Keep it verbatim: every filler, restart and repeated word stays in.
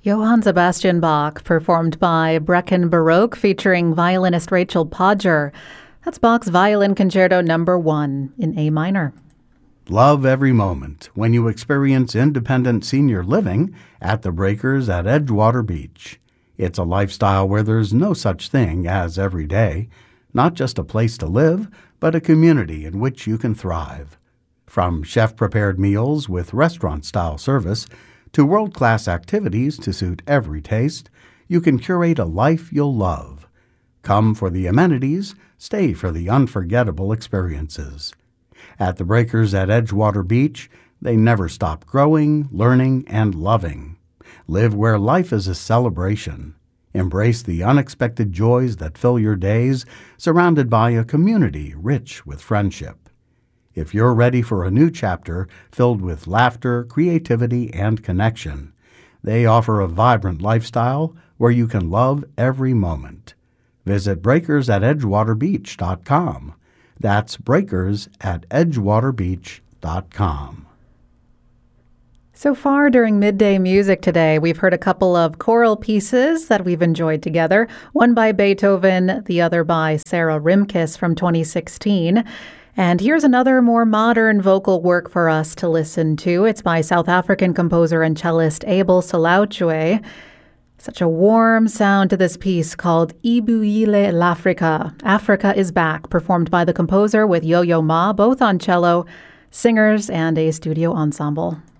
Johann Sebastian Bach, performed by Breckenbaroque, Baroque, featuring violinist Rachel Podger. That's Bach's Violin Concerto number one in A minor. Love every moment when you experience independent senior living at the Breakers at Edgewater Beach. It's a lifestyle where there's no such thing as every day, not just a place to live, but a community in which you can thrive. From chef-prepared meals with restaurant-style service to world-class activities to suit every taste, you can curate a life you'll love. Come for the amenities, stay for the unforgettable experiences. At the Breakers at Edgewater Beach, they never stop growing, learning, and loving. Live where life is a celebration. Embrace the unexpected joys that fill your days, surrounded by a community rich with friendship. If you're ready for a new chapter filled with laughter, creativity, and connection, they offer a vibrant lifestyle where you can love every moment. Visit breakers at edgewater beach dot com. That's breakers at edgewater beach dot com. So far during Midday Music today, we've heard a couple of choral pieces that we've enjoyed together, one by Beethoven, the other by Sarah Rimkus from twenty sixteen. And here's another more modern vocal work for us to listen to. It's by South African composer and cellist Abel Selautjie. Such a warm sound to this piece called Ibuyile l'Africa. Africa is Back, performed by the composer with Yo-Yo Ma, both on cello, singers, and a studio ensemble.